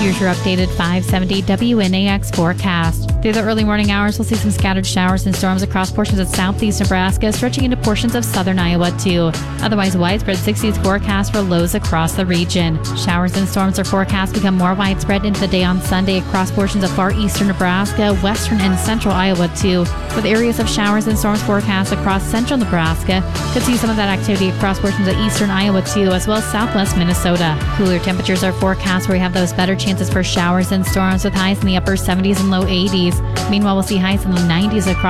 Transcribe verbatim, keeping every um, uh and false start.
Here's your updated five seventy W N A X forecast. Through the early morning hours, we'll see some scattered showers and storms across portions of southeast Nebraska, stretching into portions of southern Iowa too. Otherwise, widespread sixties forecast for lows across the region. Showers and storms are forecast to become more widespread into the day on Sunday across portions of far eastern Nebraska, western and central Iowa too, with areas of showers and storms forecast across central Nebraska. Could see some of that activity across portions of eastern Iowa too, as well as southwest Minnesota. Cooler temperatures are forecast where we have those better chances for showers and storms with highs in the upper seventies and low eighties. Meanwhile, we'll see highs in the nineties across